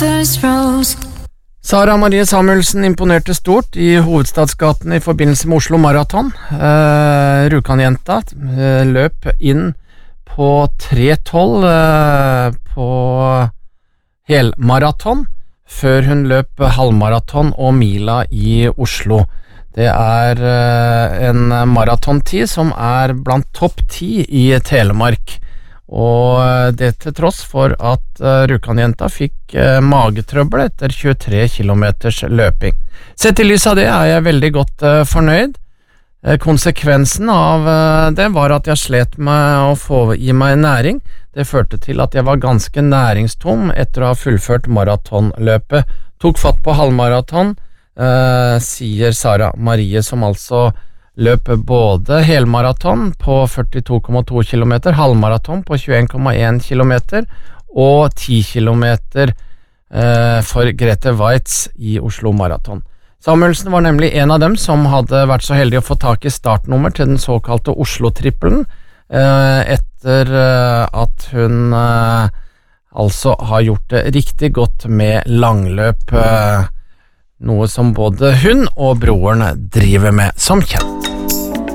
Sara Marie Samuelsen imponerte stort i hovedstadsgaten i forbindelse med Oslo Marathon. Rjukan-jenta løp inn på 3:12 på helmaraton, før hun løp halvmaraton og mila i Oslo. Det en maratontid som blant topp 10 i Telemark. Og det til tross for at Rjukan-jenta fikk magetrøbbel etter 23 kilometers løping. Sett i lys av det jeg veldig godt fornøyd. Konsekvensen av det var at jeg slet med å få i meg næring. Det førte til at jeg var ganske næringstom etter å ha fullført maratonløpet. Tok fatt på halvmaraton, sier Sara Marie, som altså løp både helmaraton på 42,2 kilometer, halvmaraton på 21,1 kilometer og 10 kilometer for Grete Waitz i Oslo Marathon. Samuelsen var nemlig en av dem som hadde vært så heldig å få tak i startnummer til den såkalte Oslo-trippelen, etter at hun altså har gjort det riktig godt med langløp, noe som både hun og broren driver med som kjent.